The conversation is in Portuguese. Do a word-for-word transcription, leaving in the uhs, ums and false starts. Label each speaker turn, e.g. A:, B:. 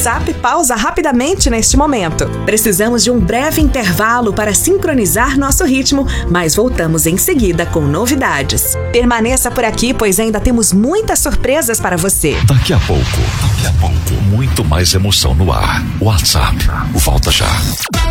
A: WhatsApp pausa rapidamente neste momento. Precisamos de um breve intervalo para sincronizar nosso ritmo, mas voltamos em seguida com novidades. Permaneça por aqui, pois ainda temos muitas surpresas para você.
B: Daqui a pouco, daqui a pouco, muito mais emoção no ar. WhatsApp, volta já.